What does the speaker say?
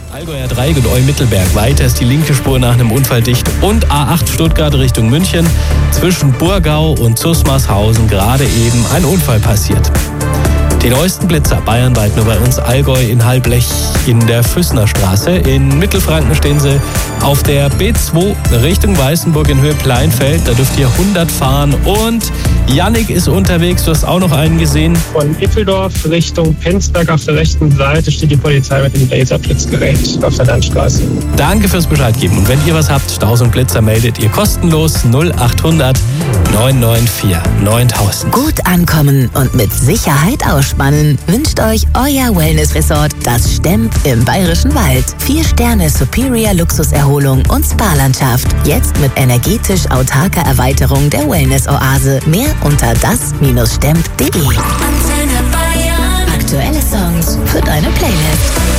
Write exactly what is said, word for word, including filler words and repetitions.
Allgäuer Dreieck und Eu-Mittelberg. Weiter ist die linke Spur nach einem Unfall dicht. Und A acht Stuttgart Richtung München. Zwischen Burgau und Zusmarshausen gerade eben ein Unfall passiert. Die neuesten Blitzer bayernweit nur bei uns. Allgäu in Halblech in der Füssnerstraße. In Mittelfranken stehen sie auf der B zwei Richtung Weißenburg in Höhe Pleinfeld. Da dürft ihr hundert fahren. Und Jannik ist unterwegs. Du hast auch noch einen gesehen. Von Ippeldorf Richtung Penzberg auf der rechten Seite steht die Polizei mit dem Laserblitzgerät auf der Landstraße. Danke fürs Bescheid geben. Und wenn ihr was habt, Staus und Blitzer, meldet ihr kostenlos null achthundert neun neun vier neuntausend. Gut ankommen und mit Sicherheit ausspannen wünscht euch euer Wellness-Resort, das Stemp im Bayerischen Wald. Vier Sterne Superior Luxuserholung und Spa-Landschaft. Jetzt mit energetisch autarker Erweiterung der Wellness-Oase. Mehr unter das Bindestrich stemp punkt de. Aktuelle Songs für deine Playlist.